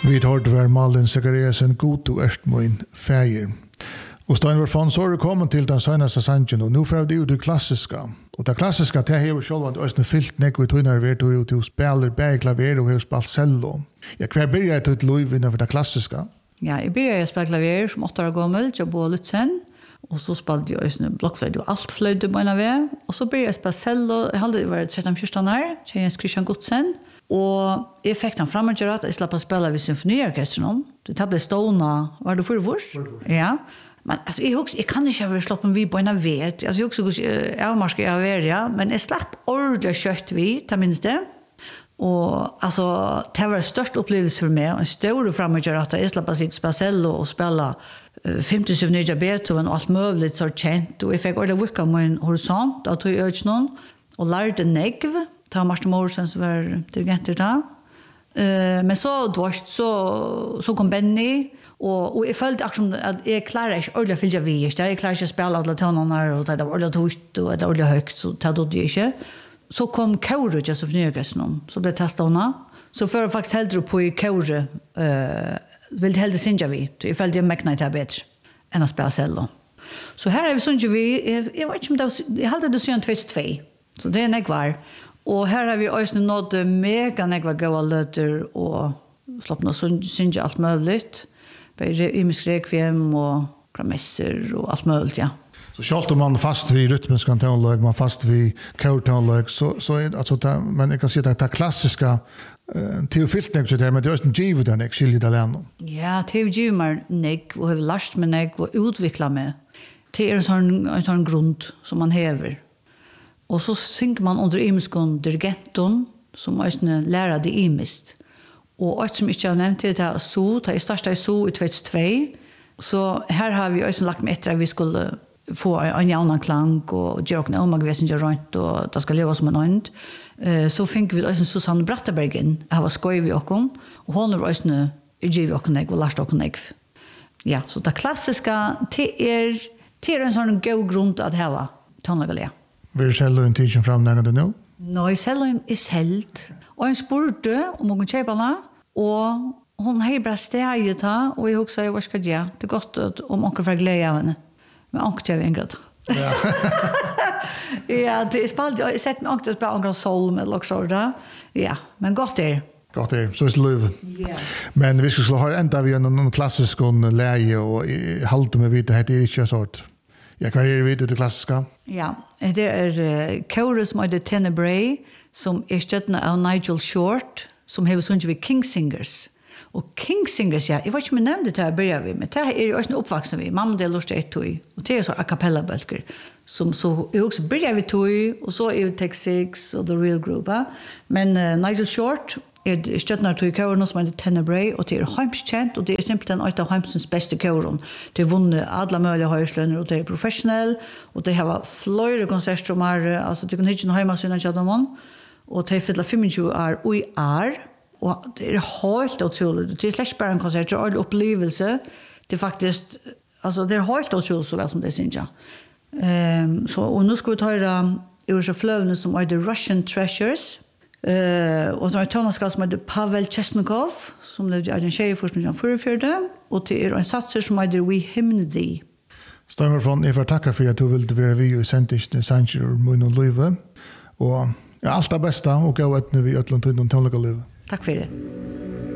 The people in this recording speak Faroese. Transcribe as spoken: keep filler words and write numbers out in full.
Vi tar det var Malin Zachariasen god og erst min feir. Og Steinvar Fons har kommet til den seneste sangen, og nå får vi det klassiska. Og det klassiska, det har jo selv at fyllt nek vi tøyner ved til å spille bæg klaver og har spilt cello. Ja, hver byrja jeg til lov innenfor det klassiska? Ja, jeg byrja jeg spille klaver som åtte år gammel, til å bo Lutzen. Og så spalte jeg også blokkfløyde og alt fløyde på en av det. Og så byrja jeg spille cello, jeg hadde vært tretten fjorten her, til Jens Christian Godsen. Og jeg fikk den fremmedgjør at jeg slapp å spille ved symfoniorkestren. Det ble stående, var det for vurs? Ja. Men altså, jeg, husker, jeg kan ikke ha slått en vid på en av vet. Altså, jeg husker hvordan jeg skal jeg være, ja. Men jeg slapp ordentlig kjøtt vid, til minst det. Og altså, det var en størst opplevelse for meg. En stor fremmedgjør at jeg slapp å sitte spille cello og spille uh, femti symfonier Beethoven og alt mulig så kjent. Og jeg fikk ordentlig vikket min horisont, da tog jeg ikke noen, og lærte negv. Det var Martin Morrison som var dirigenter da. Uh, men så dvarst, så, så kom Benny, og, og jeg følte akkurat at jeg klarer ikke ordentlig å fylle vi, ikke? Jeg klarer ikke å spille alle tonene her, og det var ordentlig tøyt, og det var ordentlig høyt, så det døde jeg ikke. Så kom Kaure til symfoniorkestren, så ble testet henne. Så før jeg faktisk heldre på i Kaure, uh, ville heldre synge vi, så jeg følte jeg meknet det bedre enn å spille cello. Så her er vi synge vi, jeg, jeg vet ikke om det var, jeg heldte det synge två två, så det er nek var. Og her har vi også nådd mega nekva gode løter og slappet å synge alt mulig. Bare imisk rekviem og gramesser og alt mulig, ja. Så selv om man fast vid rytmisk toneløg, man fast vid kaurtoneløg, så, så er det, altså, det, men jeg kan si at det er klassiska uh, til å fylt nek, men det er også en givet der nek, skilje det alene. Ja, til å givet meg nek, og har lært meg nek, og utviklet meg. Det er en sånn, en sånn grunn som man hever. Og så synker man under imiskon dirigenten, som også lærer det imist. Og alt som ikke har nevnt det, det er så, det er startet i så i två tusen två. Så her har vi også lagt med etter at vi skulle få en jævna klang, og gjøre noe om vi er ikke rundt, og det skal leve som en ånd. Så fikk vi også Susanne Brattebergen, jeg var skøy ved åkken, og hun var også givet åkken, og lærte åkken. Ja, så det klassiske, det er, det er en sånn god grunn til at hava tonelagelige. Vil selge en tidsen fram nærmere nå? Nei, selge er selt. Og jeg spurte om hun kunne kjøpe henne, og hun har bare steget ta, og jeg husker, hva skal jeg gjøre? Det er godt at om onker får glede av henne. Men onker til jeg en grad. Ja, ja det er spalt. Jeg har sett med onker til onker solm eller også da. Ja, men godt er. Godt er, så er det løv. Yeah. Men vi skal ha enda vi noen klassisk leie, og halte med vidt, det heter ikke sort. Ja, hva er det det klassiska? Ja, det er uh, Kaure som er det Tenebrae, som er støttende av Nigel Short, som har sunnet ved Kingsingers. Og Kingsingers, ja, jeg vet ikke om jeg nevnte det her, begynner vi, men det er jo også oppvaksen vi. Mamma del lort ett tog, og det er så a cappella-bølger, som så er også begynner vi tog, og så er jo Tech Six og The Real Group. Ja. Men uh, Nigel Short er støttende av Kaure, som er det Tenebrae, og det er heimskjent, og det er simpelthen et av heimsens beste Kauren. Det er vunnet alle mulige høyslønner, og det er professionell, og det har flere konserter om her, altså det kan ikke noe hjemme syne kjøtt om henne, og det er fyttet tjuefem år og i er, og det er helt utrolig. Det er slett bare en konsert, det er en opplevelse. Det er faktisk, altså det er helt utrolig så vel som det synes jeg. Um, så, og nå skal vi ta høre Ursa Fløvene som er The Russian Treasures, uh, og det er en toneskall som er Pavel Chesnikov, som levde i Arjen Tjejeforskning nitten fyrtiofyra, og det er en satser som er We Hymn Thee. Steinvar von, jeg får takke for at du ville være vi og sendte til Sanger og Munn og Løyve, og ja, alt det beste, og gå etter vi i Øtland og Tønlaga Løyve. Takk for det.